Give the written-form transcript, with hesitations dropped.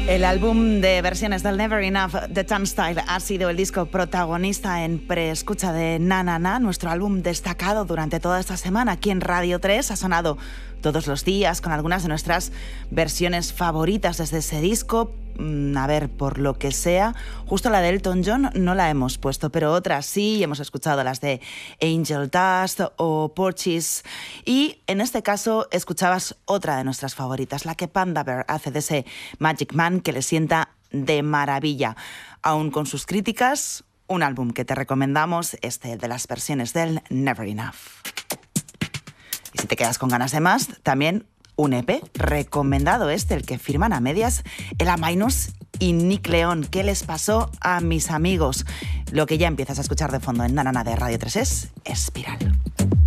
El álbum de versiones del Never Enough de Turnstile ha sido el disco protagonista en preescucha de Na Na Na, nuestro álbum destacado durante toda esta semana. Aquí en Radio 3 ha sonado todos los días con algunas de nuestras versiones favoritas desde ese disco. A ver, por lo que sea, justo la de Elton John no la hemos puesto, pero otras sí, hemos escuchado las de Angel Dust o Porches, y en este caso escuchabas otra de nuestras favoritas, la que Panda Bear hace de ese Magic Man que le sienta de maravilla. Aún con sus críticas, un álbum que te recomendamos, este de las versiones del Never Enough. Y si te quedas con ganas de más, también un EP recomendado el que firman a medias Ella Minus y Nick León. ¿Qué les pasó a mis amigos? Lo que ya empiezas a escuchar de fondo en Na Na Na de Radio 3 es Espiral.